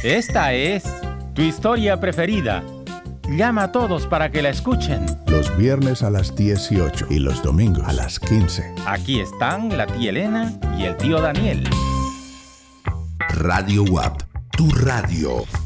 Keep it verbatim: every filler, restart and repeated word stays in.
Esta es tu historia preferida. Llama a todos para que la escuchen. Los viernes a las dieciocho y los domingos a las quince. Aquí están la tía Elena y el tío Daniel. Radio W A P, tu radio.